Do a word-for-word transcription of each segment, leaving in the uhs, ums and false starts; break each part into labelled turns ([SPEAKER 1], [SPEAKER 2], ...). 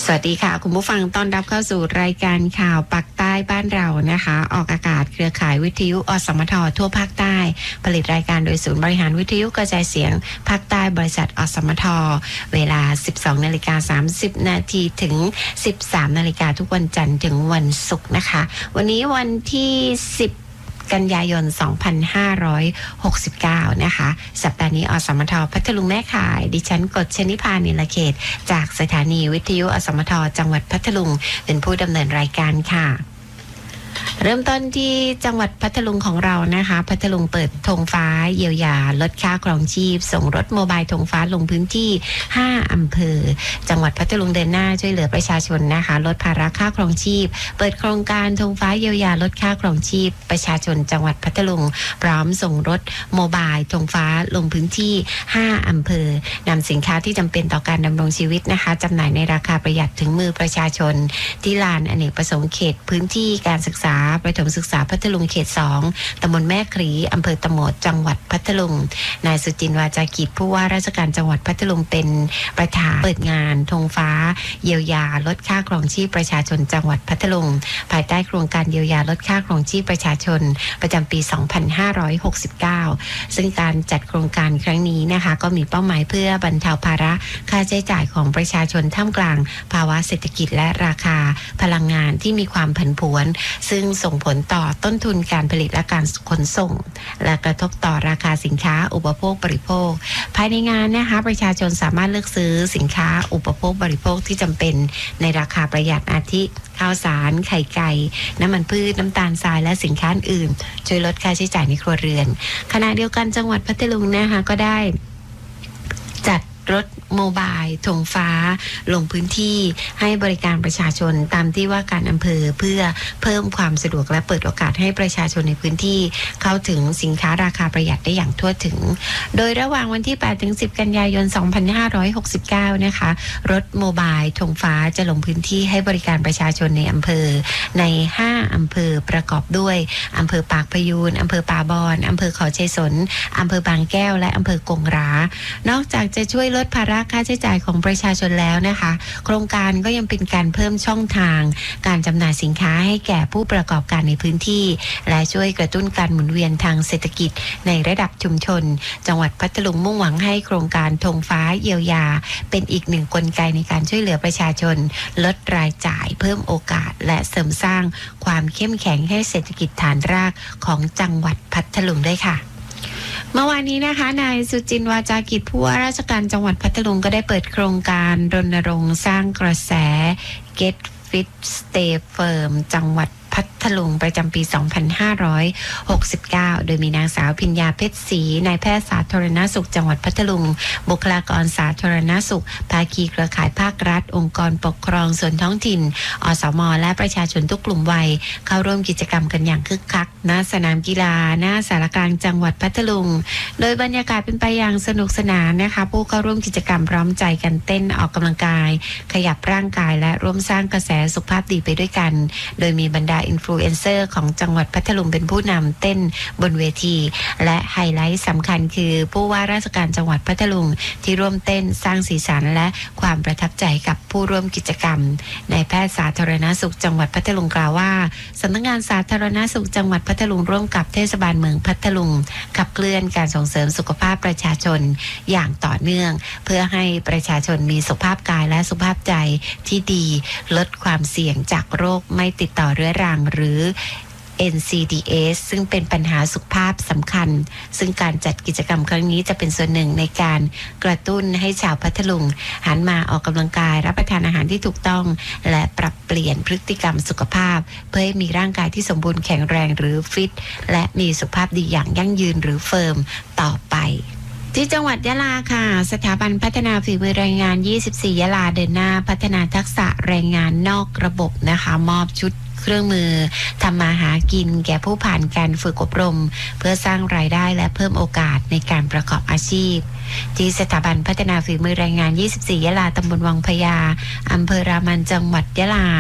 [SPEAKER 1] สวัสดีค่ะคุณผู้ฟังต้อนรับเข้าสู่รายการข่าวปักใต้บ้านเรานะคะออกอากาศเครือข่ายวิทยุอสมททั่วภาคใต้ผลิตรายการโดยศูนย์บริหารวิทยุกระจายเสียงภาคใต้บริษัทอสมทเวลา สิบสองนาฬิกาสามสิบนาทีถึง สิบสามนาฬิกาทุกวันจันทร์ถึงวันศุกร์นะคะวันนี้วันที่สิบกันยายนสองพันห้าร้อยหกสิบเก้านะคะสัปดาห์นี้อสมทพัทลุงแม่ข่ายดิฉันกฎชนิพานิลเขตจากสถานีวิทยุอสมทจังหวัดพัทลุงเป็นผู้ดำเนินรายการค่ะเริ่มต้นที่จังหวัดพัทลุงของเรานะคะพัทลุงเปิดธงฟ้าเยียวยาลดค่าครองชีพส่งรถโมบายธงฟ้าลงพื้นที่ห้าอำเภอจังหวัดพัทลุงเดินหน้าช่วยเหลือประชาชนนะคะลดภาระค่าครองชีพเปิดโครงการธงฟ้าเยียวยาลดค่าครองชีพประชาชนจังหวัดพัทลุงพร้อมส่งรถโมบายธงฟ้าลงพื้นที่ห้าอำเภอนำสินค้าที่จำเป็นต่อการดำรงชีวิตนะคะจำหน่ายในราคาประหยัดถึงมือประชาชนที่ลานอเนกประสงค์เขตพื้นที่การศึกษาประถมศึกษาพัทลุงเขตสองตำบลแม่ครีอำเภอตะโหมดจังหวัดพัทลุงนายสุจินต์วาจากิจผู้ว่าราชการจังหวัดพัทลุงเป็นประธานเปิดงานธงฟ้าเยียวยาลดค่าครองชีพประชาชนจังหวัดพัทลุงภายใต้โครงการเยียวยาลดค่าครองชีพประชาชนประจำปี สองพันห้าร้อยหกสิบเก้า ซึ่งการจัดโครงการครั้งนี้นะคะก็มีเป้าหมายเพื่อบรรเทาภาระค่าใช้จ่ายของประชาชนท่ามกลางภาวะเศรษฐกิจและราคาพลังงานที่มีความผันผวนซึ่งส่งผลต่อต้นทุนการผลิตและการขนส่งและกระทบต่อราคาสินค้าอุปโภคบริโภคภายในงานนะคะประชาชนสามารถเลือกซื้อสินค้าอุปโภคบริโภคที่จำเป็นในราคาประหยัดอาทิข้าวสารไข่ไก่น้ำมันพืชน้ำตาลทรายและสินค้าอื่นช่วยลดค่าใช้จ่ายในครัวเรือนขณะเดียวกันจังหวัดพัทลุงนะคะก็ได้จัดรถโมบายธงฟ้าลงพื้นที่ให้บริการประชาชนตามที่ว่าการอำเภอเพื่อเพิ่มความสะดวกและเปิดโอกาสให้ประชาชนในพื้นที่เข้าถึงสินค้าราคาประหยัดได้อย่างทั่วถึงโดยระหว่างวันที่แปดถึงสิบกันยายนสองพันห้าร้อยหกสิบเก้านะคะรถโมบายธงฟ้าจะลงพื้นที่ให้บริการประชาชนในอำเภอในห้าอำเภอประกอบด้วยอำเภอปากพยูนอำเภอป่าบอนอำเภอเขาชัยสนอำเภอบางแก้วและอำเภอกงหรานอกจากจะช่วยลดภาระค่าใช้จ่ายของประชาชนแล้วนะคะโครงการก็ยังเป็นการเพิ่มช่องทางการจำหน่ายสินค้าให้แก่ผู้ประกอบการในพื้นที่และช่วยกระตุ้นการหมุนเวียนทางเศรษฐกิจในระดับชุมชนจังหวัดพัทลุงมุ่งหวังให้โครงการธงฟ้าเยียวยาเป็นอีกหนึ่งกลไกในการช่วยเหลือประชาชนลดรายจ่ายเพิ่มโอกาสและเสริมสร้างความเข้มแข็งให้เศรษฐกิจฐานรากของจังหวัดพัทลุงด้วยค่ะเมื่อวานนี้นะคะนายสุจินต์วาจากิจผู้ว่าราชการจังหวัดพัทลุงก็ได้เปิดโครงการรณรงค์สร้างกระแส Get Fit Stay Firm จังหวัดพัทลุงประจำปี สองพันห้าร้อยหกสิบเก้า โดยมีนางสาวพิญญาเพชรศรีนายแพทย์สาธารณสุขจังหวัดพัทลุงบุคลากรสาธารณสุขภาคีเครือข่ายภาครัฐองค์กรปกครองส่วนท้องถิ่นอสม.และประชาชนทุกกลุ่มวัยเข้าร่วมกิจกรรมกันอย่างคึกคักณสนามกีฬาหน้าสารกลางจังหวัดพัทลุงโดยบรรยากาศเป็นไปอย่างสนุกสนานนะคะผู้เข้าร่วมกิจกรรมพร้อมใจกันเต้นออกกำลังกายขยับร่างกายและร่วมสร้างกระแสสุขภาพดีไปด้วยกันโดยมีบรรดาอินฟลูเอนเซอร์ของจังหวัดพัทลุงเป็นผู้นำเต้นบนเวทีและไฮไลท์สำคัญคือผู้ว่าราชการจังหวัดพัทลุงที่ร่วมเต้นสร้างสีสันและความประทับใจกับผู้ร่วมกิจกรรมนายแพทย์สาธารณสุขจังหวัดพัทลุงกล่าวว่าสำนักงานสาธารณสุขจังหวัดพัทลุงร่วมกับเทศบาลเมืองพัทลุงขับเคลื่อนการส่งเสริมสุขภาพประชาชนอย่างต่อเนื่องเพื่อให้ประชาชนมีสุขภาพกายและสุขภาพใจที่ดีลดความเสี่ยงจากโรคไม่ติดต่อเรื้อรังหรือ เอ็น ซี ดี เอส ซึ่งเป็นปัญหาสุขภาพสำคัญซึ่งการจัดกิจกรรมครั้งนี้จะเป็นส่วนหนึ่งในการกระตุ้นให้ชาวพัทลุงหันมาออกกำลังกายรับประทานอาหารที่ถูกต้องและปรับเปลี่ยนพฤติกรรมสุขภาพเพื่อให้มีร่างกายที่สมบูรณ์แข็งแรงหรือฟิตและมีสุขภาพดีอย่างยั่งยืนหรือเฟิร์มต่อไปที่จังหวัดยะลาค่ะสถาบันพัฒนาฝีมือแรงงานยี่สิบสี่ยะลาเดินหน้าพัฒนาทักษะแรงงานนอกระบบนะคะมอบชุดเครื่องมือทำมาหากินแก่ผู้ผ่านการฝึกอบรมเพื่อสร้างรายได้และเพิ่มโอกาสในการประกอบอาชีพที่สถาบันพัฒนาฝีมือแรงงานยี่สิบสี่ยะลาตำบลวังพญาอำเภอรามันจังหวัดยะลา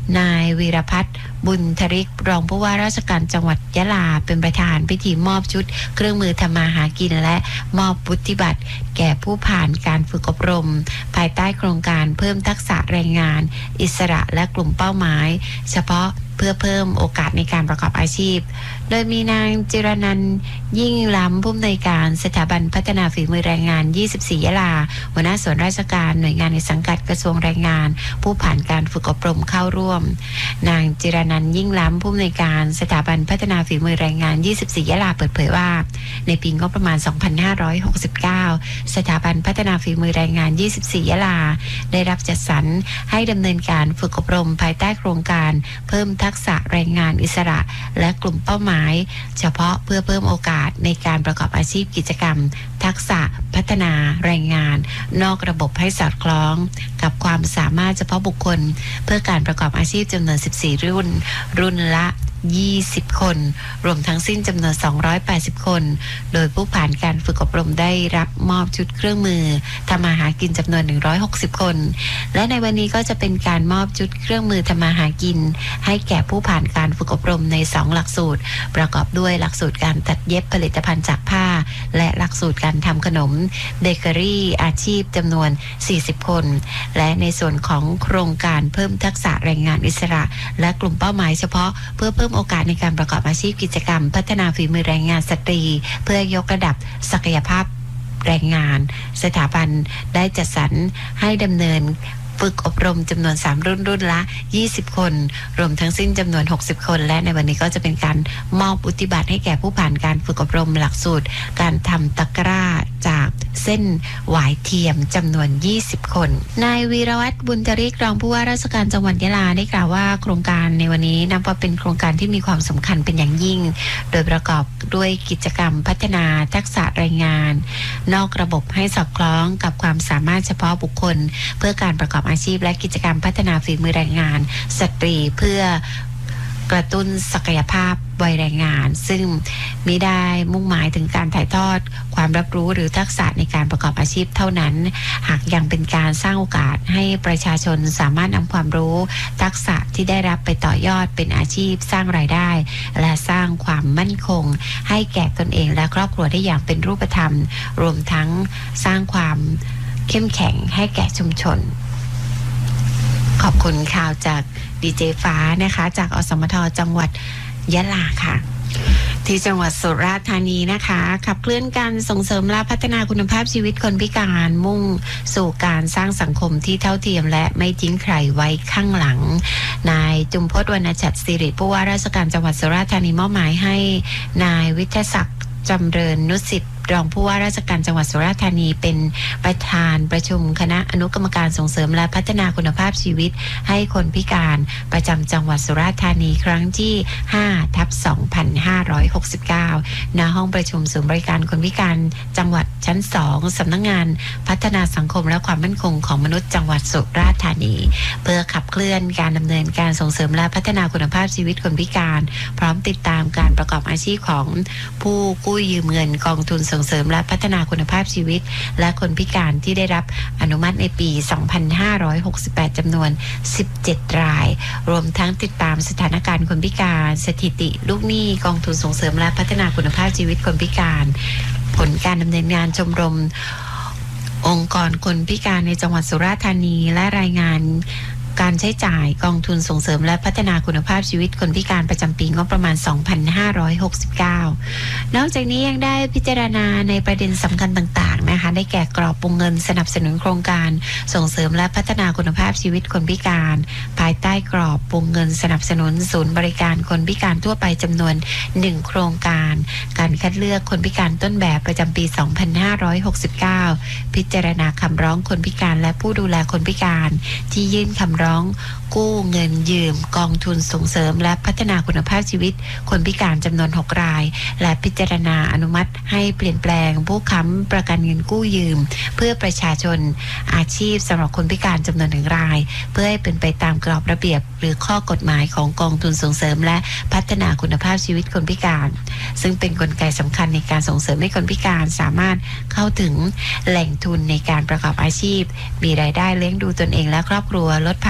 [SPEAKER 1] นายวีรพัฒน์บุญธริกรองผู้ว่าราชการจังหวัดยะลาเป็นประธานพิธีมอบชุดเครื่องมือทำมาหากินและมอบวุฒิบัตรแก่ผู้ผ่านการฝึกอบรมภายใต้โครงการเพิ่มทักษะแรงงานอิสระและกลุ่มเป้าหมายเฉพาะเพื่อเพิ่มโอกาสในการประกอบอาชีพโดยมีนางจิรนันท์ยิ่งล้ำผู้อำนวยการสถาบันพัฒนาฝีมือแรงงานยี่สิบสี่ยะลาหัวหน้าส่วนราชการหน่วยงานในสังกัดกระทรวงแรงงานผู้ผ่านการฝึกอบรมเข้าร่วมนางจิรนันท์ยิ่งล้ำผู้อำนวยการสถาบันพัฒนาฝีมือแรงงานยี่สิบสี่ยะลาเปิดเผยว่าในปีงบประมาณสองพันห้าร้อยหกสิบเก้าสถาบันพัฒนาฝีมือแรงงานยี่สิบสี่ยะลาได้รับจัดสรรให้ดำเนินการฝึกอบรมภายใต้โครงการเพิ่มทักษะแรงงานอิสระและกลุ่มเป้าหมายเฉพาะเพื่อเพิ่มโอกาสในการประกอบอาชีพกิจกรรมทักษะพัฒนาแรงงานนอกระบบให้สอดคล้องกับความสามารถเฉพาะบุคคลเพื่อการประกอบอาชีพจำนวนสิบสี่รุ่นรุ่นละยี่สิบคนรวมทั้งสิ้นจำนวนสองร้อยแปดสิบคนโดยผู้ผ่านการฝึกอบรมได้รับมอบชุดเครื่องมือทำมาหากินจำนวนหนึ่งร้อยหกสิบคนและในวันนี้ก็จะเป็นการมอบชุดเครื่องมือทำมาหากินให้แก่ผู้ผ่านการฝึกอบรมในสองหลักสูตรประกอบด้วยหลักสูตรการตัดเย็บผลิตภัณฑ์จากผ้าและหลักสูตรการทำขนมเบเกอรี่อาชีพจำนวนสี่สิบคนและในส่วนของโครงการเพิ่มทักษะแรงงานอิสระและกลุ่มเป้าหมายเฉพาะเพื่อเพิ่มโอกาสในการประกอบอาชีพกิจกรรมพัฒนาฝีมือแรงงานสตรีเพื่อยกระดับศักยภาพแรงงานสถาบันได้จัดสรรให้ดำเนินฝึกอบรมจำนวนสามรุ่นรุ่นละยี่สิบคนรวมทั้งสิ้นจำนวนหกสิบคนและในวันนี้ก็จะเป็นการมอบวุฒิบัตรให้แก่ผู้ผ่านการฝึกอบรมหลักสูตรการทำตะกร้าจากเส้นหวายเทียมจำนวนยี่สิบคนนายวีรวัฒน์บุญธริกรองผู้ว่าราชการจังหวัดยะลาได้กล่าวว่าโครงการในวันนี้นับว่าเป็นโครงการที่มีความสำคัญเป็นอย่างยิ่งโดยประกอบด้วยกิจกรรมพัฒนาทักษะแรงงานนอกระบบให้สอดคล้องกับความสามารถเฉพาะบุคคลเพื่อการประกอบอาชีพและกิจกรรมพัฒนาฝีมือแรงงานสตรีเพื่อกระตุ้นศักยภาพวัยแรงงานซึ่งมิได้มุ่งหมายถึงการถ่ายทอดความรับรู้หรือทักษะในการประกอบอาชีพเท่านั้นหากยังเป็นการสร้างโอกาสให้ประชาชนสามารถนำความรู้ทักษะที่ได้รับไปต่อยอดเป็นอาชีพสร้างรายได้และสร้างความมั่นคงให้แก่ตนเองและครอบครัวได้อย่างเป็นรูปธรรมรวมทั้งสร้างความเข้มแข็งให้แก่ชุมชนขอบคุณข่าวจากดีเจฟ้านะคะจากอสมทจังหวัดยะลาค่ะที่จังหวัดสุราษฎร์ธานีนะคะขับเคลื่อนการส่งเสริมและพัฒนาคุณภาพชีวิตคนพิการมุ่งสู่การสร้างสังคมที่เท่าเทียมและไม่ทิ้งใครไว้ข้างหลังนายจุมพจน์วรรณชัดสิริผู้ว่าราชการจังหวัดสุราษฎร์ธานีมอบหมายให้นายวิทยศักดิ์จำเริญนุสิทธิ์รองผู้ว่าราชการจังหวัดสุราษฎร์ธานีเป็นประธานประชุมคณะอนุกรรมการส่งเสริมและพัฒนาคุณภาพชีวิตให้คนพิการประจำจังหวัดสุราษฎร์ธานีครั้งที่ ห้าทับสองพันห้าร้อยหกสิบเก้า ณ ห้องประชุมศูนย์บริการคนพิการจังหวัดชั้น สอง สำนักงานพัฒนาสังคมและความมั่นคงของมนุษย์จังหวัดสุราษฎร์ธานีเพื่อขับเคลื่อนการดำเนินการส่งเสริมและพัฒนาคุณภาพชีวิตคนพิการพร้อมติดตามการประกอบอาชีพของผู้กู้ยืมเงินกองทุนส่งเสริมและพัฒนาคุณภาพชีวิตและคนพิการที่ได้รับอนุมัติในปี สองพันห้าร้อยหกสิบแปด จำนวน สิบเจ็ด รายรวมทั้งติดตามสถานการณ์คนพิการสถิติลูกหนี้กองทุนส่งเสริมและพัฒนาคุณภาพชีวิตคนพิการผลการดำเนินงานชมรมองค์กรคนพิการในจังหวัดสุราษฎร์ธานีและรายงานการใช้จ่ายกองทุนส่งเสริมและพัฒนาคุณภาพชีวิตคนพิการประจำปีงบประมาณ สองพันห้าร้อยหกสิบเก้า นอกจากนี้ยังได้พิจารณาในประเด็นสำคัญต่างๆนะคะได้แก่กรอบวงเงินสนับสนุนโครงการส่งเสริมและพัฒนาคุณภาพชีวิตคนพิการภายใต้กรอบวงเงินสนับสนุนศูนย์บริการคนพิการทั่วไปจำนวนหนึ่งโครงการการคัดเลือกคนพิการต้นแบบประจำปี สองพันห้าร้อยหกสิบเก้า พิจารณาคำร้องคนพิการและผู้ดูแลคนพิการที่ยื่นคำร้องกู้เงินยืมกองทุนส่งเสริมและพัฒนาคุณภาพชีวิตคนพิการจำนวนหกรายและพิจารณาอนุมัติให้เปลี่ยนแปลงผู้ค้ำประกันเงินกู้ยืมเพื่อประชาชนอาชีพสำหรับคนพิการจำนวนหนึ่งรายเพื่อให้เป็นไปตามกรอบระเบียบหรือข้อกฎหมายของกองทุนส่งเสริมและพัฒนาคุณภาพชีวิตคนพิการซึ่งเป็นกลไกสำคัญในการส่งเสริมให้คนพิการสามารถเข้าถึงแหล่งทุนในการประกอบอาชีพมีรายได้เลี้ยงดูตนเองและครอบครัวลดภา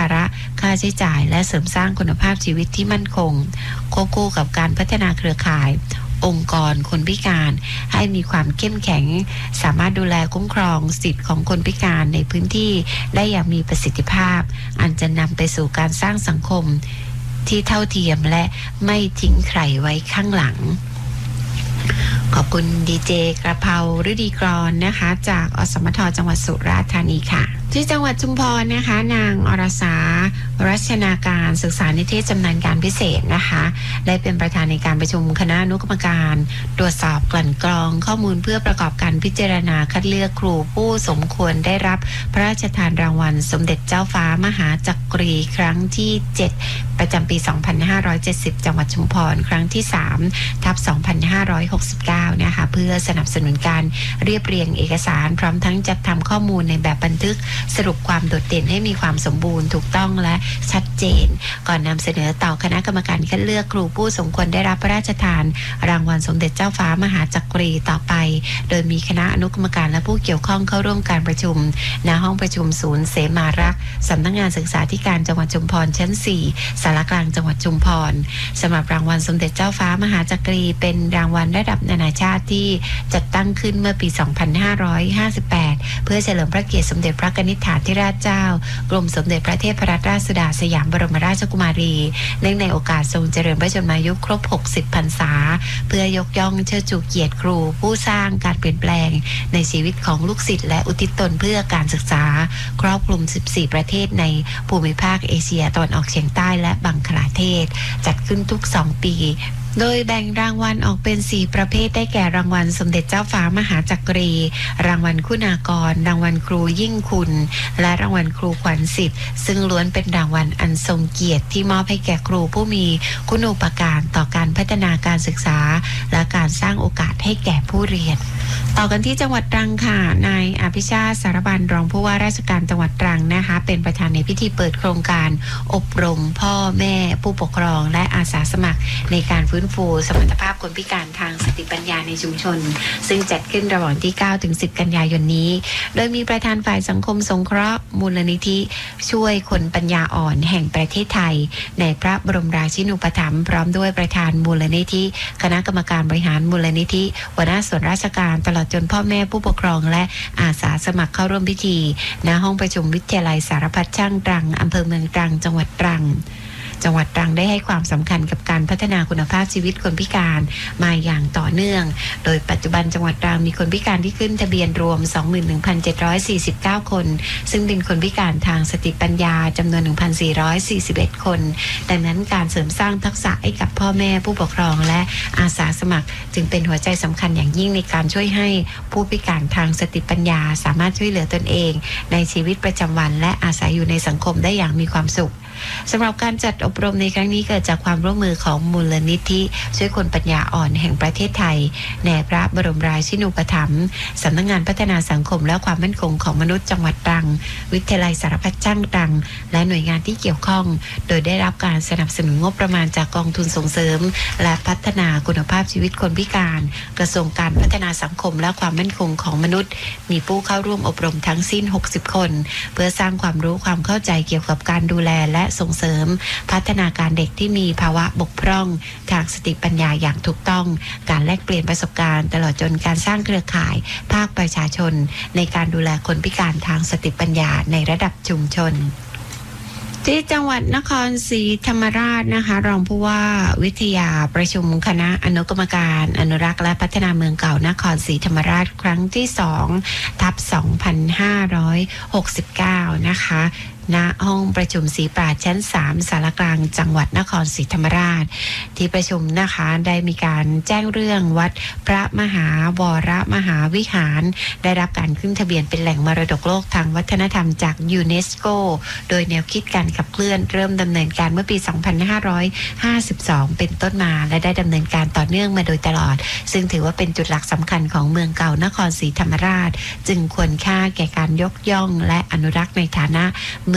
[SPEAKER 1] าระค่าใช้จ่ายและเสริมสร้างคุณภาพชีวิตที่มั่นคงควบคู่กับการพัฒนาเครือข่ายองค์กรคนพิการให้มีความเข้มแข็งสามารถดูแลคุ้มครองสิทธิของคนพิการในพื้นที่ได้อย่างมีประสิทธิภาพอันจะนำไปสู่การสร้างสังคมที่เท่าเทียมและไม่ทิ้งใครไว้ข้างหลังขอบคุณดีเจกระเพราฤดีกรนะคะจากอสมทจังหวัดสุราษฎร์ธานีค่ะที่จังหวัดชุมพรนะคะนางอรสารัชนาการศึกษานิเทศชำนาญการพิเศษนะคะได้เป็นประธานในการประชุมคณะอนุกรรมการตรวจสอบกลั่นกรองข้อมูลเพื่อประกอบการพิจารณาคัดเลือกครูผู้สมควรได้รับพระราชทานรางวัลสมเด็จเจ้าฟ้ามหาจักรีครั้งที่เจ็ดประจำปีสองพันห้าร้อยเจ็ดสิบจังหวัดชุมพรครั้งที่สามทับสองพันห้าร้อยหกสิบเก้านะคะเพื่อสนับสนุนการเรียบเรียงเอกสารพร้อมทั้งจัดทำข้อมูลในแบบบันทึกสรุปความโดดเด่นให้มีความสมบูรณ์ถูกต้องและชัดเจนก่อนนำเสนอต่อคณะกรรมการคัดเลือกครูผู้สมควรได้รับพระราชทานรางวัลสมเด็จเจ้าฟ้ามหาจักรีต่อไปโดยมีคณะอนุกรรมการและผู้เกี่ยวข้องเข้าร่วมการประชุมณห้องประชุมศูนย์เสมารักษ์สำนักงานศึกษาธิการจังหวัดชุมพรชั้นสี่สารกลางจังหวัดชุมพรสำหรับรางวัลสมเด็จเจ้าฟ้ามหาจักรีเป็นรางวัลระดับนานาชาติที่จัดตั้งขึ้นเมื่อปี สองพันห้าร้อยห้าสิบแปด เพื่อเฉลิมพระเกียรติสมเด็จพระกนิษฐาธิราชเจ้ากรมสมเด็จพระเทพรัตนราชสุดาสยามบรมราชกุมารีเนื่องในโอกาสทรงเจริญพระชนมายุครบหกสิบพรรษาเพื่อยกย่องเชิดชูเกียรติครูผู้สร้างการเปลี่ยนแปลงในชีวิตของลูกศิษย์และอุทิศตนเพื่อการศึกษาครอบคลุมสิบสี่ประเทศในภูมิภาคเอเชียตะวันออกเฉียงใต้และบังคลาเทศจัดขึ้นทุกสองปีโดยแบ่งรางวัลออกเป็นสี่ประเภทได้แก่รางวัลสมเด็จเจ้าฟ้ามหาจักรีรางวัลคุณากรรางวัลครูยิ่งคุณและรางวัลครูขวัญสิทธิ์ซึ่งล้วนเป็นรางวัลอันทรงเกียรติที่มอบให้แก่ครูผู้มีคุณูปการต่อการพัฒนาการศึกษาและการสร้างโอกาสให้แก่ผู้เรียนต่อกันที่จังหวัดตรังค่ะนายอภิชาติสารบันรองผู้ว่าราชการจังหวัดตรังนะคะเป็นประธานในพิธีเปิดโครงการอบรมพ่อแม่ผู้ปกครองและอาสาสมัครในการฟื้นฟูสมรรถภาพคนพิการทางสติปัญญาในชุมชนซึ่งจัดขึ้นระหว่างที่เก้าถึงสิบกันยายนนี้โดยมีประธานฝ่ายสังคมสงเคราะห์มูลนิธิช่วยคนปัญญาอ่อนแห่งประเทศไทยในพระบรมราชินูปถัมภ์พร้อมด้วยประธานมูลนิธิคณะกรรมการบริหารมูลนิธิหัวหน้าส่วนราชการตลอดจนพ่อแม่ผู้ปกครองและอาสาสมัครเข้าร่วมพิธีณห้องประชุมวิทยาลัยสารพัดช่างตรังอำเภอเมืองตรังจังหวัดตรังจังหวัดตรังได้ให้ความสำคัญกับการพัฒนาคุณภาพชีวิตคนพิการมาอย่างต่อเนื่องโดยปัจจุบันจังหวัดตรังมีคนพิการที่ขึ้นทะเบียนรวม สองหมื่นหนึ่งพันเจ็ดร้อยสี่สิบเก้า คนซึ่งเป็นคนพิการทางสติปัญญาจำนวน หนึ่งพันสี่ร้อยสี่สิบเอ็ด คนดังนั้นการเสริมสร้างทักษะให้กับพ่อแม่ผู้ปกครองและอาสาสมัครจึงเป็นหัวใจสำคัญอย่างยิ่งในการช่วยให้ผู้พิการทางสติปัญญาสามารถช่วยเหลือตนเองในชีวิตประจำวันและอาศัยอยู่ในสังคมได้อย่างมีความสุขสำหรับการจัดอบรมในครั้งนี้เกิดจากความร่วมมือของมูลนิธิช่วยคนปัญญาอ่อนแห่งประเทศไทยในพระบรมราชินูปถัมภ์สำนักงานพัฒนาสังคมและความมั่นคงของมนุษย์จังหวัดตรังวิทยาลัยสารพัดช่างตรังและหน่วยงานที่เกี่ยวข้องโดยได้รับการสนับสนุนงบประมาณจากกองทุนส่งเสริมและพัฒนาคุณภาพชีวิตคนพิการกระทรวงการพัฒนาสังคมและความมั่นคงของมนุษย์มีผู้เข้าร่วมอบรมทั้งสิ้นหกสิบคนเพื่อสร้างความรู้ความเข้าใจเกี่ยวกับการดูแลและส่งเสริมพัฒนาการเด็กที่มีภาวะบกพร่องทางสติปัญญาอย่างถูกต้องการแลกเปลี่ยนประสบการณ์ตลอดจนการสร้างเครือข่ายภาคประชาชนในการดูแลคนพิการทางสติปัญญาในระดับชุมชนที่จังหวัดนครศรีธรรมราชนะคะรองผู้ว่าวิทยาประชุมคณะอนุกรรมการอนุรักษ์และพัฒนาเมืองเก่านครศรีธรรมราชครั้งที่สองทับสองพันห้าร้อยหกสิบเก้านะคะณห้องประชุมศรีปราชญ์ชั้นสามสารกลางจังหวัดนครศรีธรรมราชที่ประชุมนะคะได้มีการแจ้งเรื่องวัดพระมหาวรมหาวิหารได้รับการขึ้นทะเบียนเป็นแหล่งมรดกโลกทางวัฒนธรรมจากยูเนสโกโดยแนวคิดการขับเคลื่อนเริ่มดำเนินการเมื่อปีสองพันห้าร้อยห้าสิบสองเป็นต้นมาและได้ดำเนินการต่อเนื่องมาโดยตลอดซึ่งถือว่าเป็นจุดหลักสำคัญของเมืองเก่านครศรีธรรมราชจึงควรค่าแก่การยกย่องและอนุรักษ์ในฐานะเมือง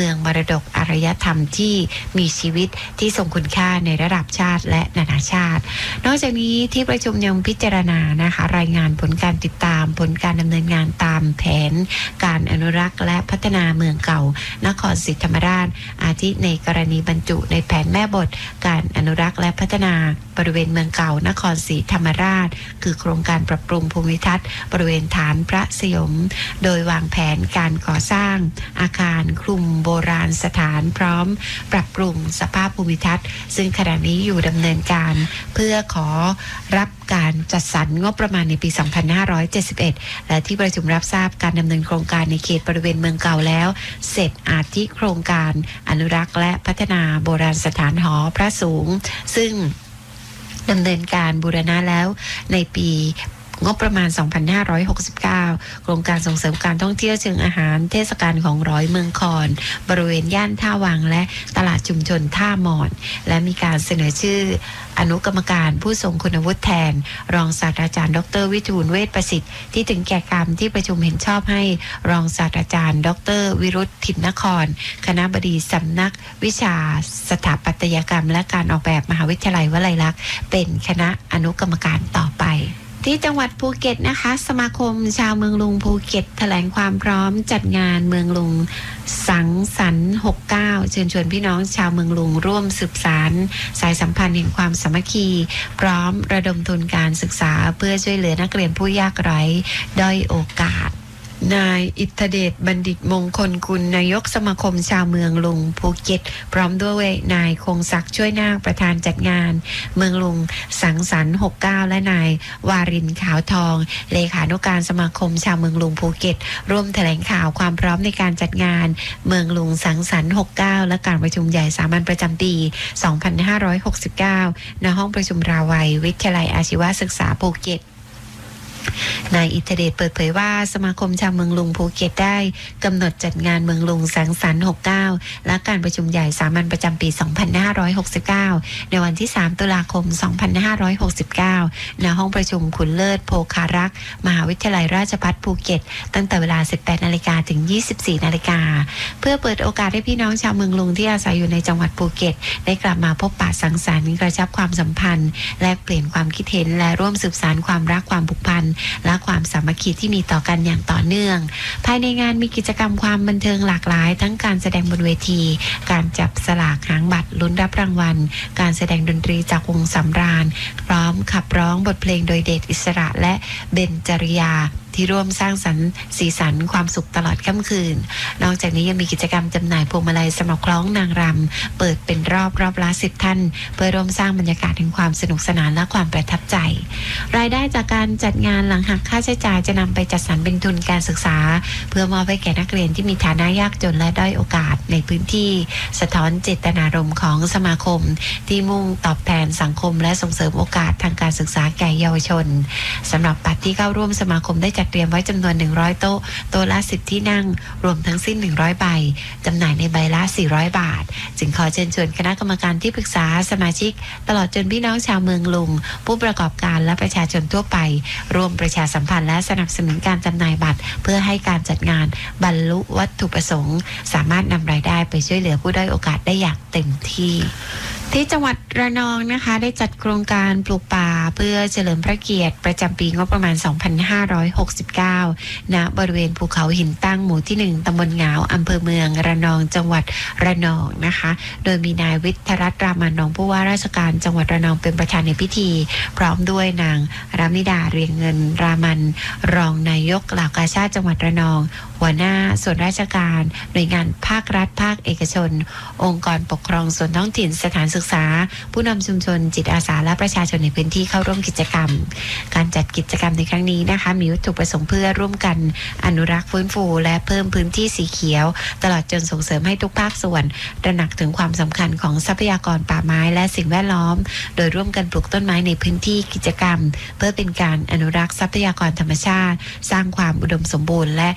[SPEAKER 1] เมืองมรดกอารยธรรมที่มีชีวิตที่ทรงคุณค่าในระดับชาติและนานาชาตินอกจากนี้ที่ประชุมยังพิจารณานะคะรายงานผลการติดตามผลการดำเนินงานตามแผนการอนุรักษ์และพัฒนาเมืองเก่านครศรีธรรมราชอาทิในกรณีบรรจุในแผนแม่บทการอนุรักษ์และพัฒนาบริเวณเมืองเก่านครศรีธรรมราชคือโครงการปรับปรุงภูมิทัศน์บริเวณฐานพระสยมโดยวางแผนการก่อสร้างอาคารคลุมโบราณสถานพร้อมปรับปรุงสภาพภูมิทัศน์ซึ่งขณะนี้อยู่ดำเนินการเพื่อขอรับการจัดสรรงบประมาณในปี สองพันห้าร้อยเจ็ดสิบเอ็ด และที่ประชุมรับทราบการดำเนินโครงการในเขตบริเวณเมืองเก่าแล้วเสร็จอาทิโครงการอนุรักษ์และพัฒนาโบราณสถานหอพระสูงซึ่งดำเนินการบูรณะแล้วในปีงบประมาณ สองพันห้าร้อยหกสิบเก้า โครงการส่งเสริมการท่องเที่ยวเชิงอาหารเทศกาลของร้อยเมืองคอนบริเวณย่านท่าวังและตลาดชุมชนท่ามอนและมีการเสนอชื่ออนุกรรมการผู้ทรงคุณวุฒิแทนรองศาสตราจารย์ดรวิทูลเวชประสิทธิ์ที่ถึงแก่กรรมที่ประชุมเห็นชอบให้รองศาสตราจารย์ดรวิรุธถิ่นนครคณบดีสำนักวิชาสถาปัตยกรรมและการออกแบบมหาวิทยาลัยวลัยลักษณ์เป็นคณะอนุกรรมการต่อไปที่จังหวัดภูเก็ตนะคะสมาคมชาวเมืองลุงภูเก็ตแถลงความพร้อมจัดงานเมืองลุงสังสรรค์หกสิบเก้าเชิญชวนพี่น้องชาวเมืองลุงร่วมสืบสานสายสัมพันธ์แห่งความสามัคคีพร้อมระดมทุนการศึกษาเพื่อช่วยเหลือนักเรียนผู้ยากไร้ด้อยโอกาสนายอิทธิเดชบัณฑิตมงคลกุลนายกสมาคมชาวเมืองลุงภูเก็ตพร้อมด้วยนายคงศักดิ์ช่วยนาคประธานจัดงานเมืองลุงสังสรรค์หกสิบเก้าและนายวารินขาวทองเลขานุการสมาคมชาวเมืองลุงภูเก็ตร่วมแถลงข่าวความพร้อมในการจัดงานเมืองลุงสังสรรค์หกสิบเก้าและการประชุมใหญ่สามัญประจำปีสองพันห้าร้อยหกสิบเก้าณห้องประชุมราวัยวิทยาลัยอาชีวศึกษาภูเก็ตนายอิทธิเดชเปิดเผยว่าสมาคมชาวเมืองลุงภูเก็ตได้กำหนดจัดงานเมืองลุงสังสรรค์หกสิบเก้าและการประชุมใหญ่สามัญประจำปีสองพันห้าร้อยหกสิบเก้าในวันที่สามตุลาคมสองพันห้าร้อยหกสิบเก้าณห้องประชุมขุนเลิศโภคารักษ์มหาวิทยาลัยราชภัฏภูเก็ตตั้งแต่เวลา สิบแปดนาฬิกา ถึง ยี่สิบสี่นาฬิกาเพื่อเปิดโอกาสให้พี่น้องชาวเมืองลุงที่อาศัยอยู่ในจังหวัดภูเก็ตได้กลับมาพบปะสังสรรค์กระชับความสัมพันธ์แลกเปลี่ยนความคิดเห็นและร่วมสืบสานความรักความผูกพันและความสามัคคีที่มีต่อกันอย่างต่อเนื่องภายในงานมีกิจกรรมความบันเทิงหลากหลายทั้งการแสดงบนเวทีการจับสลากหางบัตรลุ้นรับรางวัลการแสดงดนตรีจากวงสำราญพร้อมขับร้องบทเพลงโดยเดชอิสระและเบญจริยาที่ร่วมสร้างสรรค์สีสันความสุขตลอดค่ำคืนนอกจากนี้ยังมีกิจกรรมจำหน่ายพวงมาลัยสำหรับคล้องนางรำเปิดเป็นรอบรอบละสิบท่านเพื่อร่วมสร้างบรรยากาศแห่งความสนุกสนานและความประทับใจรายได้จากการจัดงานหลังหักค่าใช้จ่ายจะนำไปจัดสรรเป็นทุนการศึกษาเพื่อมอบให้แก่นักเรียนที่มีฐานะยากจนและด้อยโอกาสในพื้นที่สะท้อนเจตนารมณ์ของสมาคมที่มุ่งตอบแทนสังคมและส่งเสริมโอกาสทางการศึกษาแก่เยาวชนสำหรับบัตรที่เข้าร่วมสมาคมได้จัดเตรียมไว้จำนวนหนึ่งร้อยโต๊ะโต๊ะละสิบที่นั่งรวมทั้งสิ้นหนึ่งร้อยใบจำหน่ายในใบละสี่ร้อยบาทจึงขอเชิญชวนคณะกรรมการที่ปรึกษาสมาชิกตลอดจนพี่น้องชาวเมืองลุงผู้ประกอบการและประชาชนทั่วไปร่วมประชาสัมพันธ์และสนับสนุนการจำหน่ายบัตรเพื่อให้การจัดงานบรรลุวัตถุประสงค์สามารถนำรายได้ไปช่วยเหลือผู้ด้อยโอกาสได้อย่างเต็มที่ที่จังหวัดระนองนะคะได้จัดโครงการปลูกป่าเพื่อเฉลิมพระเกียรติประจำปีงบประมาณสองพันห้าร้อยหกสิบเก้าณบริเวณภูเขาหินตั้งหมู่ที่หนึ่งตำบลเหงาอำเภอเมืองระนองจังหวัดระนองนะคะโดยมีนายวิทยรัตน์รามันนองผู้ว่าราชการจังหวัดระนองเป็นประธานในพิธีพร้อมด้วยนางรามิดาเรียงเงินรามันรองนายกเหล่ากาชาดจังหวัดระนองหัวหน้าส่วนราชการหน่วยงานภาครัฐภาคเอกชนองค์กรปกครองส่วนท้องถิ่นสถานศึกษาผู้นำชุมชนจิตอาสาและประชาชนในพื้นที่เข้าร่วมกิจกรรมการจัดกิจกรรมในครั้งนี้นะคะมีวัตถุประสงค์เพื่อร่วมกันอนุรักษ์ฟื้นฟูและเพิ่มพื้นที่สีเขียวตลอดจนส่งเสริมให้ทุกภาคส่วนตระหนักถึงความสำคัญของทรัพยากรป่าไม้และสิ่งแวดล้อมโดยร่วมกันปลูกต้นไม้ในพื้นที่กิจกรรมเพื่อเป็นการอนุรักษ์ทรัพยากรธรรมชาติสร้างความอุดมสมบูรณ์และรักษ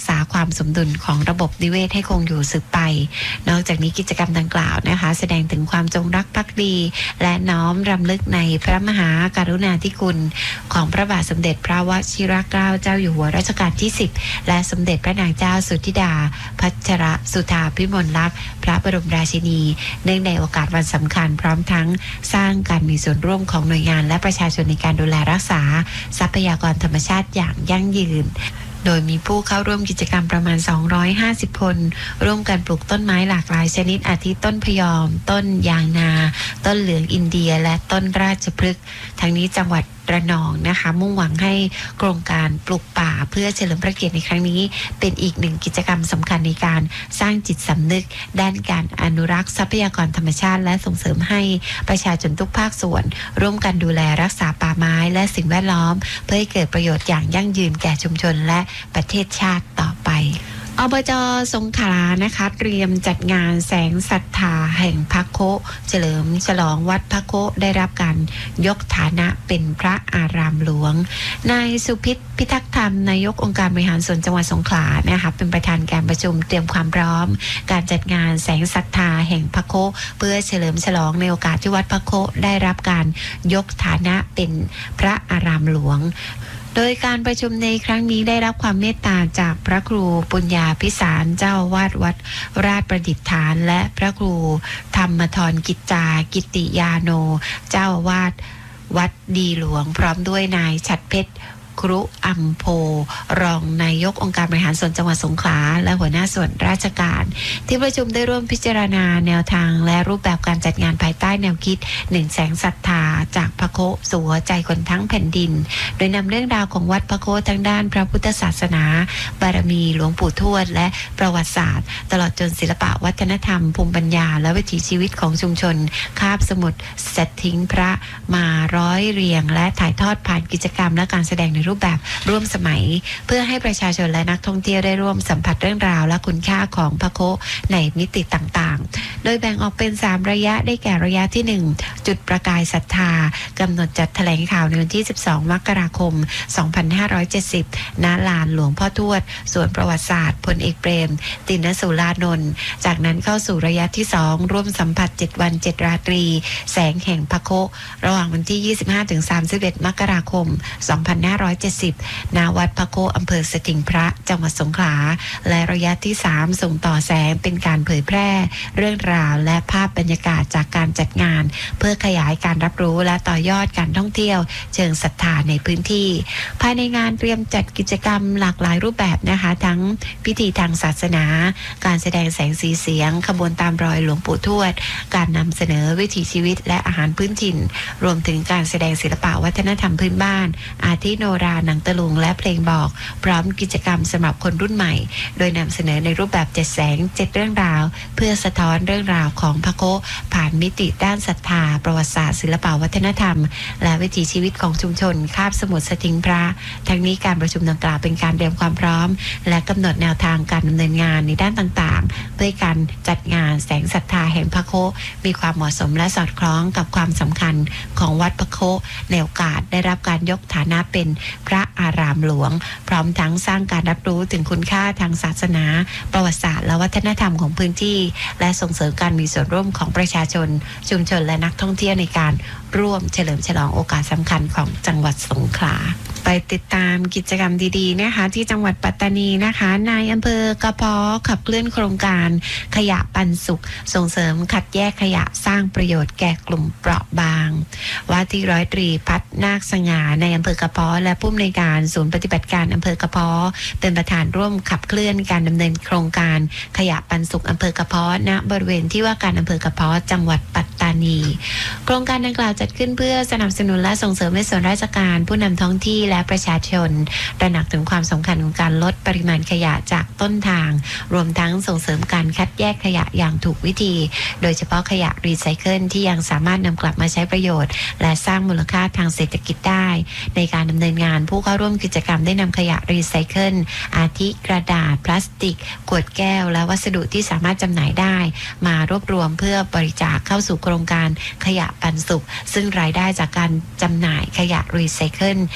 [SPEAKER 1] ษาความสมดุลของระบบนิเวศให้คงอยู่สืบไปนอกจากนี้กิจกรรมดังกล่าวนะคะแสดงถึงความจงรักภักดีและน้อมรำลึกในพระมหากรุณาธิคุณของพระบาทสมเด็จพระวชิรเกล้าเจ้าอยู่หัวรัชกาลที่สิบและสมเด็จพระนางเจ้าสุธิดาพัชรสุธาพิมลลักษณ์พระบรมราชินีเนื่องในโอกาสวันสำคัญพร้อมทั้งสร้างการมีส่วนร่วมของหน่วยงานและประชาชนในการดูแลรักษาทรัพยากรธรรมชาติอย่างยั่งยืนโดยมีผู้เข้าร่วมกิจกรรมประมาณสองร้อยห้าสิบคนร่วมกันปลูกต้นไม้หลากหลายชนิดอาทิต้นพยอมต้นยางนาต้นเหลืองอินเดียและต้นราชพฤกษ์ทั้งนี้จังหวัดระนองนะคะมุ่งหวังให้โครงการปลูกป่าเพื่อเฉลิมพระเกียรติในครั้งนี้เป็นอีกหนึ่งกิจกรรมสำคัญในการสร้างจิตสำนึกด้านการอนุรักษ์ทรัพยากรธรรมชาติและส่งเสริมให้ประชาชนทุกภาคส่วนร่วมกันดูแลรักษาป่าไม้และสิ่งแวดล้อมเพื่อให้เกิดประโยชน์อย่างยั่งยืนแก่ชุมชนและประเทศชาติต่อไปอบจ.สงขลานะคะเตรียมจัดงานแสงศรัทธาแห่งพระโคเฉลิมฉลองวัดพระโคได้รับการยกฐานะเป็นพระอารามหลวงนายสุพิษพิทักษ์ธรรมนายกองค์การบริหารส่วนจังหวัดสงขลานะคะเป็นประธานการประชุมเตรียมความพร้อมการจัดงานแสงศรัทธาแห่งพระโคเพื่อเฉลิมฉลองในโอกาสที่วัดพระโคได้รับการยกฐานะเป็นพระอารามหลวงโดยการประชุมในครั้งนี้ได้รับความเมตตาจากพระครูปุญญาภิสารเจ้าอาวาสวัดราชประดิษฐานและพระครูธรรมธรกิจจากิติยาโนเจ้าอาวาสวัดดีหลวงพร้อมด้วยนายฉัตรเพชรครุอัมโพรองนายกองค์การบริหารส่วนจังหวัดสงขลาและหัวหน้าส่วนราชการที่ประชุมได้ร่วมพิจารณาแนวทางและรูปแบบการจัดงานภายใต้แนวคิดหนึ่งแสงศรัทธาจากพระโคสู่หัวใจคนทั้งแผ่นดินโดยนำเรื่องราวของวัดพระโคทั้งด้านพระพุทธศาสนาบารมีหลวงปู่ทวดและประวัติศาสตร์ตลอดจนศิลปะวัฒนธรรมภูมิปัญญาและวิถีชีวิตของชุมชนคาบสมุทรเสร็จทิ้งพระมาร้อยเรียงและถ่ายทอดผ่านกิจกรรมและการแสดงในรูปแบบร่วมสมัยเพื่อให้ประชาชนและนักท่องเที่ยวได้ร่วมสัมผัสเรื่องราวและคุณค่าของพระโคในมิติต่างๆโดยแบ่งออกเป็นสามระยะได้แก่ระยะที่หนึ่งจุดประกายศรัทธากำหนดจัดแถลงข่าวในวันที่สิบสองมกราคมสองพันห้าร้อยเจ็ดสิบณลานหลวงพ่อทวดส่วนประวัติศาสตร์พลเอกเปรมตินสุรานนท์จากนั้นเข้าสู่ระยะที่สองร่วมสัมผัสเจ็ดวันเจ็ดราตรีแสงแห่งพระโคระหว่างวันที่ยี่สิบห้าถึงสามสิบเอ็ดมกราคมสองพันห้าร้อยเจ็ดสิบณวัดพระโคอำเภอสถิงพระจังหวัดสงขลาและระยะที่สามส่งต่อแสงเป็นการเผยแพร่เรื่องราวและภาพบรรยากาศจากการจัดงานเพื่อขยายการรับรู้และต่อยอดการท่องเที่ยวเชิงศรัทธาในพื้นที่ภายในงานเตรียมจัดกิจกรรมหลากหลายรูปแบบนะคะทั้งพิธีทางศาสนาการแสดงแสงสีเสียงขบวนตามรอยหลวงปู่ทวดการนำเสนอวิถีชีวิตและอาหารพื้นถิ่นรวมถึงการแสดงศิลปะวัฒนธรรมพื้นบ้านอาทิโนราหนังตะลุงและเพลงบอกพร้อมกิจกรรมสำหรับคนรุ่นใหม่โดยนำเสนอในรูปแบบเจ็ดแสงเจ็ดเรื่องราวเพื่อสะท้อนเรื่องราวของพระโคผ่านมิติด้านศรัทธาประวัติศาสตร์ศิลปวัฒนธรรมและวิถีชีวิตของชุมชนคาบสมุทรสถิงพระทั้งนี้การประชุมดังกล่าวเป็นการเตรียมความพร้อมและกำหนดแนวทางการดำเนินงานในด้านต่างๆเพื่อการจัดงานแสงศรัทธาแห่งพระโคมีความเหมาะสมและสอดคล้องกับความสำคัญของวัดพระโคในโอกาสได้รับการยกฐานะเป็นพระอารามหลวงพร้อมทั้งสร้างการรับรู้ถึงคุณค่าทางศาสนาประวัติศาสตร์และวัฒนธรรมของพื้นที่และส่งเสริมการมีส่วนร่วมของประชาชนชุมชนและนักท่องเที่ยวในการร่วมเฉลิมฉลองโอกาสสำคัญของจังหวัดสงขลาไปติดตามกิจกรรมดีๆนะคะที่จังหวัดปัตตานีนะคะนายอำเภอกระเพาะขับเคลื่อนโครงการขยะปันสุขส่งเสริมคัดแยกขยะสร้างประโยชน์แก่กลุ่มเปราะบางว่าที่ร้อยตรีพัฒนาคสง่าในอำเภอกระเพาะและผู้อำนวยการศูนย์ปฏิบัติการอำเภอกระเพาะเป็นประธานร่วมขับเคลื่อนการดำเนินโครงการขยะปันสุขอำเภอกระเพาะณบริเวณที่ว่าการอำเภอกระเพาะจังหวัดปัตตานีโครงการดังกล่าวจัดขึ้นเพื่อสนับสนุนและส่งเสริมให้ส่วนราชการผู้นำท้องที่และประชาชนตระหนักถึงความสำคัญของการลดปริมาณขยะจากต้นทางรวมทั้งส่งเสริมการคัดแยกขยะอย่างถูกวิธีโดยเฉพาะขยะรีไซเคิลที่ยังสามารถนำกลับมาใช้ประโยชน์และสร้างมูลค่าทางเศรษฐกิจได้ในการดำเนินงานผู้เข้าร่วมกิจกรรมได้นำขยะรีไซเคิลอาทิกระดาษพลาสติกขวดแก้วและวัสดุที่สามารถจำหน่ายได้มารวบรวมเพื่อบริจาคเข้าสู่โครงการขยะปันสุขซึ่งรายได้จากการจำหน่ายขยะรีไซเคิลจะนำไป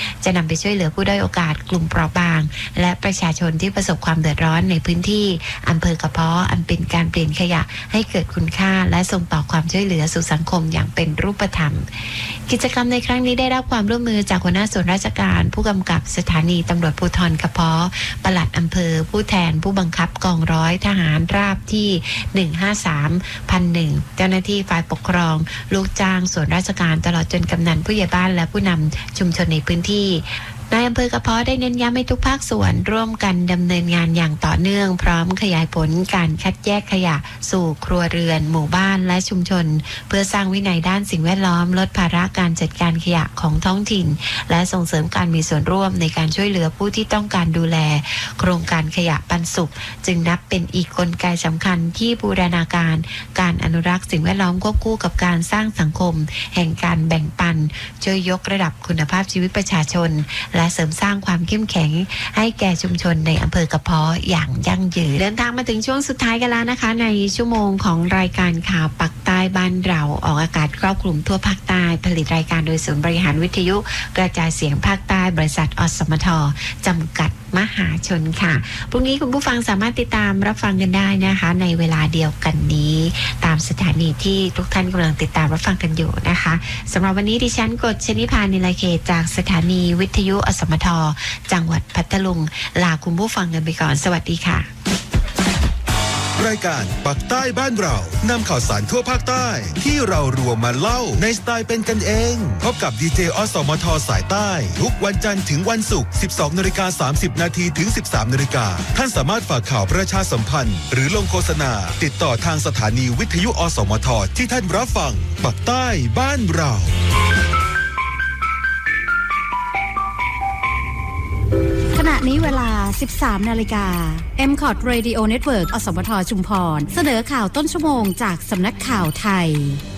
[SPEAKER 1] ไปช่วยเหลือผู้ด้อยโอกาสกลุ่มเปราะบางและประชาชนที่ประสบความเดือดร้อนในพื้นที่อำเภอกระเพาะอันเป็นการเปลี่ยนขยะให้เกิดคุณค่าและส่งต่อความช่วยเหลือสู่สังคมอย่างเป็นรูปธรรมกิจกรรมในครั้งนี้ได้รับความร่วมมือจากหัวหน้าส่วนราชการผู้กำกับสถานีตำรวจภูธรกระเพาะปลัดอำเภอผู้แทนผู้บังคับกองร้อยทหารราบที่หนึ่งห้าสาม พันหนึ่งเจ้าหน้าที่ฝ่ายปกครองลูกจ้างส่วนราชการตลอดจนกำนันผู้ใหญ่บ้านและผู้นำชุมชนในพื้นที่นายอำเภอกระเพาะได้เน้นย้ำให้ทุกภาคส่วนร่วมกันดำเนินงานอย่างต่อเนื่องพร้อมขยายผลการคัดแยกขยะสู่ครัวเรือนหมู่บ้านและชุมชนเพื่อสร้างวินัยด้านสิ่งแวดล้อมลดภาระการจัดการขยะของท้องถิ่นและส่งเสริมการมีส่วนร่วมในการช่วยเหลือผู้ที่ต้องการดูแลโครงการขยะปันสุขจึงนับเป็นอีกกลไกสำคัญที่บูรณาการการอนุรักษ์สิ่งแวดล้อมควบคู่กับการสร้างสังคมแห่งการแบ่งปันช่วยยกระดับคุณภาพชีวิตประชาชนและเสริมสร้างความเข้มแข็งให้แก่ชุมชนในอำเภอกระเพาะอย่างยั่งยืนเดินทางมาถึงช่วงสุดท้ายกันแล้วนะคะในชั่วโมงของรายการข่าวปักใต้บ้านเราออกอากาศครอบคลุมทั่วภาคใต้ผลิตรายการโดยศูนย์บริหารวิทยุกระจายเสียงภาคใต้บริษัทอสมทจำกัดมหาชนค่ะพรุ่งนี้คุณผู้ฟังสามารถติดตามรับฟังกันได้นะคะในเวลาเดียวกันนี้ตามสถานีที่ทุกท่านกำลังติดตามรับฟังกันอยู่นะคะสำหรับวันนี้ดิฉันกฎชนิพานิลเขตจากสถานีวิทยุอสมทจังหวัดพัทลุงลาคุณผู้ฟังกันไปก่อนสวัสดีค่ะ
[SPEAKER 2] รายการปักใต้บ้านเรานำข่าวสารทั่วภาคใต้ที่เรารวมมาเล่าในสไตล์เป็นกันเองพบกับดีเจอสมทสายใต้ทุกวันจันทร์ถึงวันศุกร์ สิบสองนาฬิกาสามสิบนาทีถึง สิบสามนาฬิกาท่านสามารถฝากข่าวประชาสัมพันธ์หรือลงโฆษณาติดต่อทางสถานีวิทยุอสมทที่ท่านรับฟังปักใต้บ้านเรา
[SPEAKER 3] ขณะนี้เวลา สิบสามนาฬิกา เอ็ม คอท Radio Network อสมทชุมพรเสนอข่าวต้นชั่วโมงจากสำนักข่าวไทย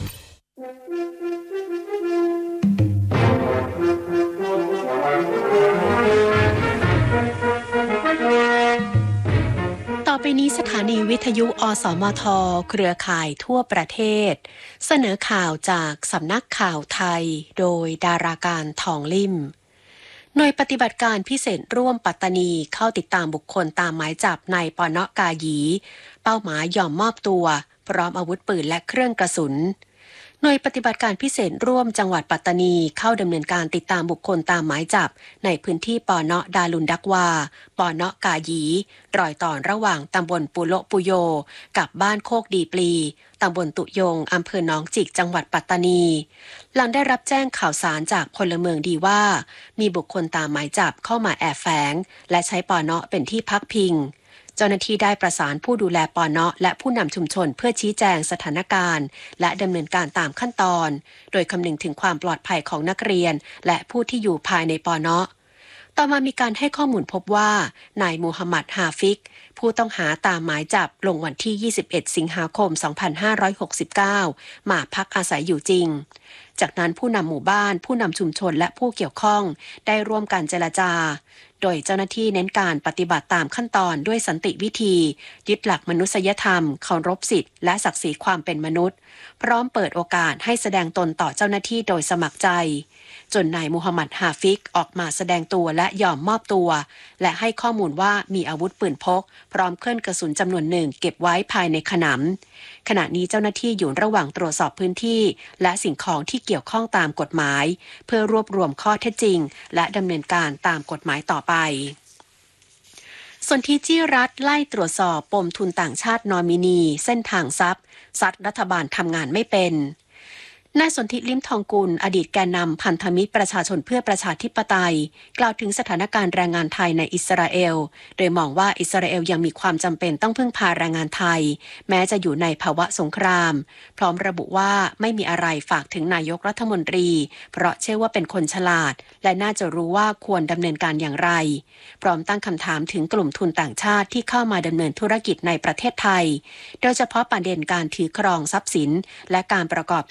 [SPEAKER 4] ต่อไปนี้สถานีวิทยุอสมทเครือข่ายทั่วประเทศเสนอข่าวจากสำนักข่าวไทยโดยดาราการทองลิ่มหน่วยปฏิบัติการพิเศษร่วมปัตตานีเข้าติดตามบุคคลตามหมายจับนายปนกาหยีเป้าหมายยอมมอบตัวพร้อมอาวุธปืนและเครื่องกระสุนหน่วยปฏิบัติการพิเศษร่วมจังหวัดปัตตานีเข้าดำเนินการติดตามบุคคลตามหมายจับในพื้นที่ปนดาลุนดักวาปนกาหยีรอยต่อระหว่างตำบลปุโลปุโยกับบ้านโคกดีปลีตำบลตุยงอำเภอหนองจิกจังหวัดปัตตานีหลังได้รับแจ้งข่าวสารจากพลเมืองดีว่ามีบุคคลตามหมายจับเข้ามาแอบแฝงและใช้ปนเป็นที่พักพิงเจ้าหน้าที่ได้ประสานผู้ดูแลปนและผู้นำชุมชนเพื่อชี้แจงสถานการณ์และดำเนินการตามขั้นตอนโดยคำนึงถึงความปลอดภัยของนักเรียนและผู้ที่อยู่ภายในปนต่อมามีการให้ข้อมูลพบว่านายมูฮัมหมัดฮาฟิกผู้ต้องหาตามหมายจับลงวันที่ยี่สิบเอ็ดสิงหาคมสองพันห้าร้อยหกสิบเก้ามาพักอาศัยอยู่จริงจากนั้นผู้นำหมู่บ้านผู้นำชุมชนและผู้เกี่ยวข้องได้ร่วมกันเจรจาโดยเจ้าหน้าที่เน้นการปฏิบัติตามขั้นตอนด้วยสันติวิธียึดหลักมนุษยธรรมเคารพสิทธิและศักดิ์ศรีความเป็นมนุษย์พร้อมเปิดโอกาสให้แสดงตนต่อเจ้าหน้าที่โดยสมัครใจจนนายมูฮัมหมัดฮาฟิกออกมาแสดงตัวและยอมมอบตัวและให้ข้อมูลว่ามีอาวุธปืนพกพร้อมเครื่องกระสุนจำนวนหนึ่งเก็บไว้ภายในขนำขณะนี้เจ้าหน้าที่อยู่ระหว่างตรวจสอบพื้นที่และสิ่งของที่เกี่ยวข้องตามกฎหมายเพื่อรวบรวมข้อเท็จจริงและดำเนินการตามกฎหมายต่อไปส่วนที่จี้รัฐไล่ตรวจสอบปมทุนต่างชาตินอมินีเส้นทางทรัพย์ซัดรัฐบาลทำงานไม่เป็นนายสนธิลิ้มทองกุลอดีตแกนนำพันธมิตรประชาชนเพื่อประชาธิปไตยกล่าวถึงสถานการณ์แรงงานไทยในอิสราเอลโดยมองว่าอิสราเอลยังมีความจำเป็นต้องพึ่งพาแรงงานไทยแม้จะอยู่ในภาวะสงครามพร้อมระบุว่าไม่มีอะไรฝากถึงนายกรัฐมนตรีเพราะเชื่อว่าเป็นคนฉลาดและน่าจะรู้ว่าควรดำเนินการอย่างไรพร้อมตั้งคำถามถึงกลุ่มทุนต่างชาติที่เข้ามาดำเนินธุรกิจในประเทศไทยโดยเฉพาะประเด็นการถือครองทรัพย์สินและการประกอบธุรกิจ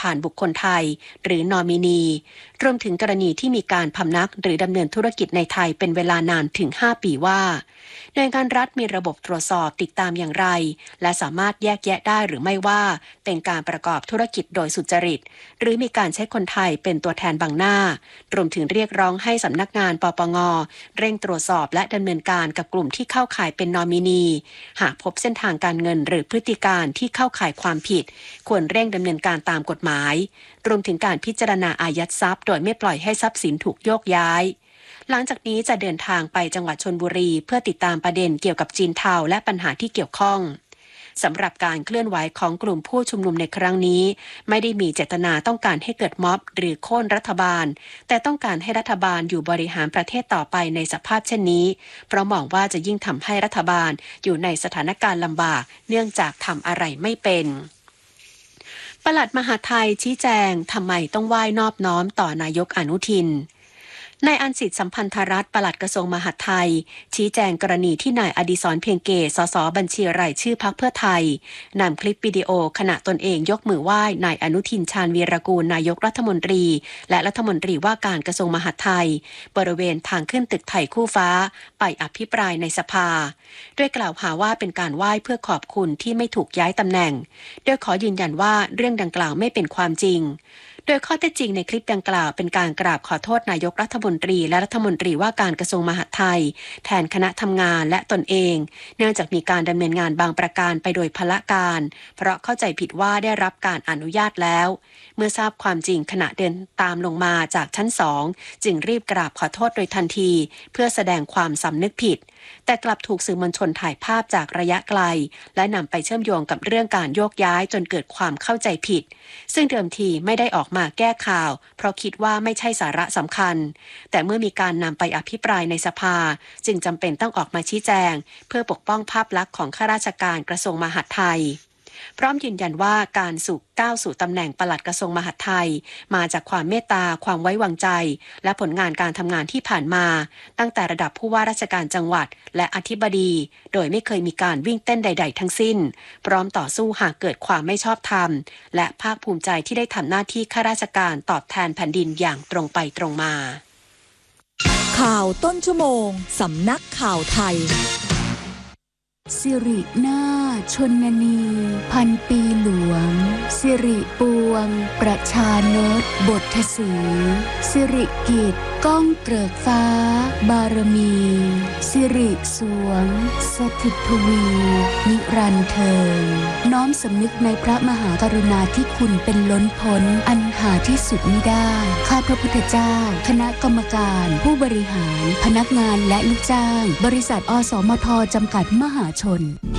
[SPEAKER 4] ผ่านบุคคลไทยหรือนอมินีรวมถึงกรณีที่มีการพำนักหรือดำเนินธุรกิจในไทยเป็นเวลานานถึงห้าปีว่าหน่วยงานรัฐมีระบบตรวจสอบติดตามอย่างไรและสามารถแยกแยะได้หรือไม่ว่าเป็นการประกอบธุรกิจโดยสุจริตหรือมีการใช้คนไทยเป็นตัวแทนบังหน้ารวมถึงเรียกร้องให้สำนักงานปปงเร่งตรวจสอบและดำเนินการกับกลุ่มที่เข้าข่ายเป็นนอมินีหากพบเส้นทางการเงินหรือพฤติการที่เข้าข่ายความผิดควรเร่งดำเนินการตามกฎหมายรวมถึงการพิจารณาอายัดทรัพย์โดยไม่ปล่อยให้ทรัพย์สินถูกโยกย้ายหลังจากนี้จะเดินทางไปจังหวัดชลบุรีเพื่อติดตามประเด็นเกี่ยวกับจีนเทาและปัญหาที่เกี่ยวข้องสำหรับการเคลื่อนไหวของกลุ่มผู้ชุมนุมในครั้งนี้ไม่ได้มีเจตนาต้องการให้เกิดม็อบหรือโค่นรัฐบาลแต่ต้องการให้รัฐบาลอยู่บริหารประเทศต่อไปในสภาพเช่นนี้เพราะมองว่าจะยิ่งทำให้รัฐบาลอยู่ในสถานการณ์ลำบากเนื่องจากทำอะไรไม่เป็นปลัดมหาดไทยชี้แจงทำไมต้องไหว้นอบน้อมต่อนายกอนุทินนายอัญสิทธิ์สัมพันธรัตน์ปลัดกระทรวงมหาดไทยชี้แจงกรณีที่นายอดิศรเพียงเกตสสบัญชีรายชื่อพรรคเพื่อไทยนำคลิปวิดีโอขณะตนเองยกมือไหว้นายอนุทินชาญวีรกูลนายกรัฐมนตรีและรัฐมนตรีว่าการกระทรวงมหาดไทยบริเวณทางขึ้นตึกไทยคู่ฟ้าไปอภิปรายในสภาโดยกล่าวหาว่าเป็นการไหว้เพื่อขอบคุณที่ไม่ถูกย้ายตำแหน่งโดยขอยืนยันว่าเรื่องดังกล่าวไม่เป็นความจริงโดยข้อเท็จจริงในคลิปดังกล่าวเป็นการกราบขอโทษนายกรัฐมนตรีและรัฐมนตรีว่าการกระทรวงมหาดไทยแทนคณะทำงานและตนเองเนื่องจากมีการดำเนินงานบางประการไปโดยพละการเพราะเข้าใจผิดว่าได้รับการอนุญาตแล้วเมื่อทราบความจริงขณะเดินตามลงมาจากชั้นสองจึงรีบกราบขอโทษโดยทันทีเพื่อแสดงความสำนึกผิดแต่กลับถูกสื่อมวลชนถ่ายภาพจากระยะไกลและนำไปเชื่อมโยงกับเรื่องการโยกย้ายจนเกิดความเข้าใจผิดซึ่งเดิมทีไม่ได้ออกมาแก้ข่าวเพราะคิดว่าไม่ใช่สาระสำคัญแต่เมื่อมีการนำไปอภิปรายในสภาจึงจำเป็นต้องออกมาชี้แจงเพื่อปกป้องภาพลักษณ์ของข้าราชการกระทรวงมหาดไทยพร้อมยืนยันว่าการสู่ก้าวสู่ตำแหน่งปลัดกระทรวงมหาดไทยมาจากความเมตตาความไว้วางใจและผลงานการทำงานที่ผ่านมาตั้งแต่ระดับผู้ว่าราชการจังหวัดและอธิบดีโดยไม่เคยมีการวิ่งเต้นใดๆทั้งสิ้นพร้อมต่อสู้หากเกิดความไม่ชอบธรรมและภาคภูมิใจที่ได้ทำหน้าที่ข้าราชการตอบแทนแผ่นดินอย่างตรงไปตรงมา
[SPEAKER 5] ข่าวต้นชั่วโมงสำนักข่าวไทย
[SPEAKER 3] สิรินาชนนีพันปีหลวงสิริปวงประชานตบทสีสิริกิจก้องเกริกฟ้าบารมีสิริสวงสถิตทวีนิรันดร์เทินน้อมสำนึกในพระมหากรุณาธิคุณเป็นล้นพ้นอันหาที่สุดมิได้ข้าพระพุทธเจ้าคณะกรรมการผู้บริหารพนักงานและลูกจ้างบริษัทอสมทจำกัดมหาชน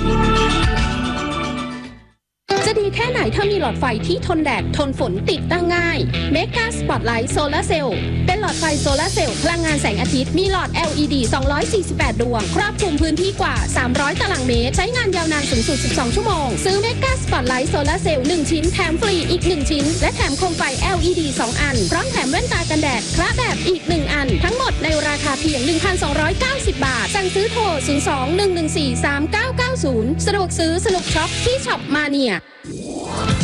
[SPEAKER 6] จะดีแค่ไหนถ้ามีหลอดไฟที่ทนแดดทนฝนติดตั้งง่าย Mega Spotlight Solar Cell เป็นหลอดไฟโซลาร์เซลล์พลังงานแสงอาทิตย์มีหลอด แอล อี ดี สองร้อยสี่สิบแปด ดวงครอบคลุมพื้นที่กว่าสามร้อยตารางเมตรใช้งานยาวนานสูงสุดสิบสองชั่วโมงซื้อ Mega Spotlight Solar Cell หนึ่งชิ้นแถมฟรีอีกหนึ่งชิ้นและแถมโคมไฟ แอล อี ดี สองอันพร้อมแถมแว่นตากันแดดคละแบบอีกหนึ่งอันทั้งหมดในราคาเพียง หนึ่งพันสองร้อยเก้าสิบ บาทสั่งซื้อโทรศูนย์ สอง หนึ่ง หนึ่ง สี่ สาม เก้า เก้า ศูนย์สะดวกซื้อสนุกช็อปที่ช็อปมาเนีย